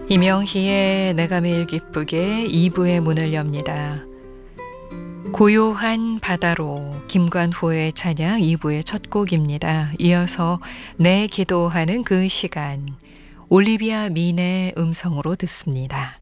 이명희의 내가 매일 기쁘게 2부의 문을 엽니다. 고요한 바다로 김관호의 찬양 2부의 첫 곡입니다. 이어서 내 기도하는 그 시간 올리비아 민의 음성으로 듣습니다.